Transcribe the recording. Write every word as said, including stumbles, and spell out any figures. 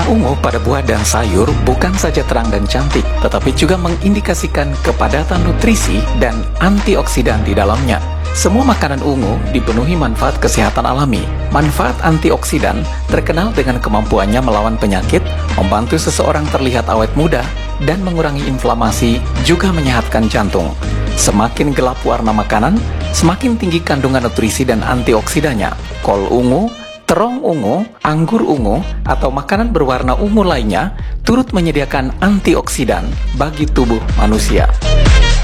ungu pada buah dan sayur bukan saja terang dan cantik, tetapi juga mengindikasikan kepadatan nutrisi dan antioksidan di dalamnya. Semua makanan ungu dipenuhi manfaat kesehatan alami. Manfaat antioksidan terkenal dengan kemampuannya melawan penyakit, membantu seseorang terlihat awet muda, dan mengurangi inflamasi, juga menyehatkan jantung. Semakin gelap warna makanan, semakin tinggi kandungan nutrisi dan antioksidannya. Kol ungu, terong ungu, anggur ungu, atau makanan berwarna ungu lainnya turut menyediakan antioksidan bagi tubuh manusia.